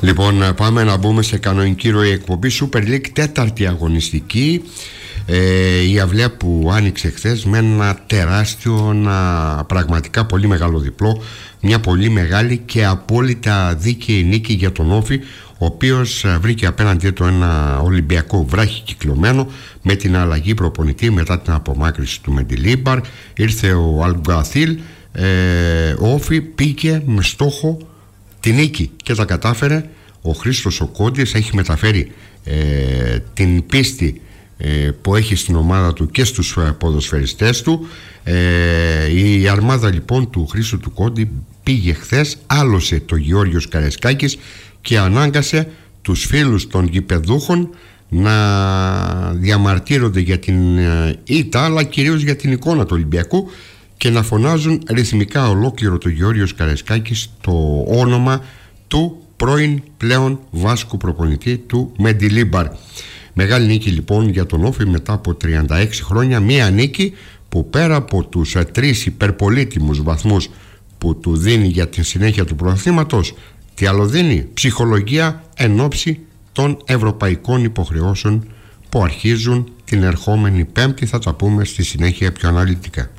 Λοιπόν, πάμε να μπούμε σε κανονική ροή εκπομπή. Super League, τέταρτη αγωνιστική. Η αυλαία που άνοιξε χθες με ένα τεράστιο, πραγματικά πολύ μεγάλο διπλό. Μια πολύ μεγάλη και απόλυτα δίκαιη νίκη για τον Όφη, ο οποίος βρήκε απέναντί του ένα Ολυμπιακό βράχη κυκλωμένο με την αλλαγή προπονητή μετά την απομάκρυνση του Μεντιλίμπαρ. Ήρθε ο Αλγκαθήλ. Ο Όφη πήγε με στόχο τη νίκη και τα κατάφερε. Ο Χρήστος ο Κόντης έχει μεταφέρει την πίστη που έχει στην ομάδα του και στους ποδοσφαιριστές του. Η αρμάδα λοιπόν του Χρήστου του Κόντι πήγε χθες, άλωσε το Γεώργιος Καρεσκάκης και ανάγκασε τους φίλους των γηπεδούχων να διαμαρτύρονται για την ήττα, αλλά κυρίως για την εικόνα του Ολυμπιακού, και να φωνάζουν ρυθμικά ολόκληρο το Γεώργιος Καρεσκάκης το όνομα του πρώην πλέον Βάσκου προπονητή του Μεντιλίμπαρ. Μεγάλη νίκη λοιπόν για τον Όφη μετά από 36 χρόνια. Μία νίκη που πέρα από τους 3 υπερπολίτιμους βαθμούς που του δίνει για την συνέχεια του πρωταθλήματος, τι άλλο δίνει? Ψυχολογία εν ώψη των ευρωπαϊκών υποχρεώσεων που αρχίζουν την ερχόμενη Πέμπτη. Θα τα πούμε στη συνέχεια πιο αναλυτικά.